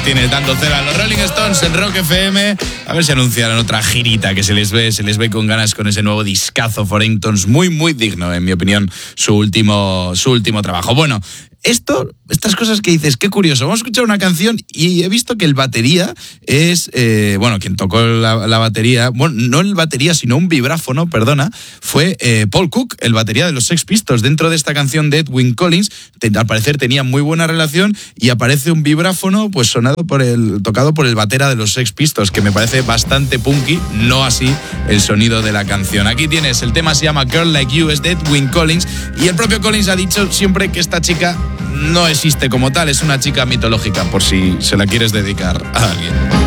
tienes dando cera a los Rolling Stones en Rock FM. A ver si anunciaran otra girita, que se les ve con ganas con ese nuevo discazo Foreigntons, muy, muy digno, en mi opinión, su último trabajo. Bueno, estas cosas que dices, qué curioso. Vamos a escuchar una canción y he visto que el batería es, quien tocó la batería, bueno, no el batería, sino un vibráfono, fue Paul Cook, el batería de los Sex Pistols. Dentro de esta canción de Edwyn Collins, al parecer tenía muy buena relación y aparece un vibráfono pues tocado por el batera de los Sex Pistols, que me parece bastante punky, no así el sonido de la canción. Aquí tienes, el tema se llama Girl Like You, es de Edwyn Collins, y el propio Collins ha dicho siempre que esta chica no existe como tal, es una chica mitológica, por si se la quieres dedicar a alguien.